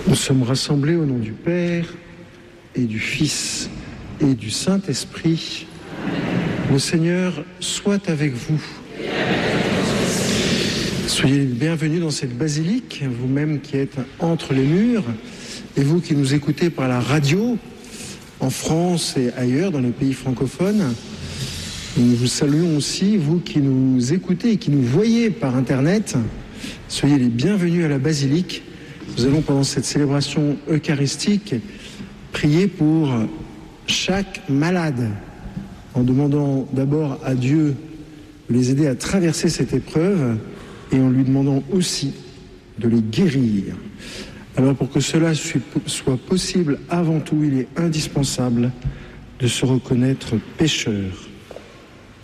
Nous sommes rassemblés au nom du Père et du Fils et du Saint-Esprit. Le Seigneur soit avec vous. Soyez bienvenus dans cette basilique, vous-même qui êtes entre les murs, et vous qui nous écoutez par la radio, en France et ailleurs, dans les pays francophones. Nous vous saluons aussi, vous qui nous écoutez et qui nous voyez par Internet. Soyez les bienvenus à la basilique. Nous allons, pendant cette célébration eucharistique, prier pour chaque malade, en demandant d'abord à Dieu de les aider à traverser cette épreuve et en lui demandant aussi de les guérir. Alors, pour que cela soit possible, avant tout, il est indispensable de se reconnaître pécheur.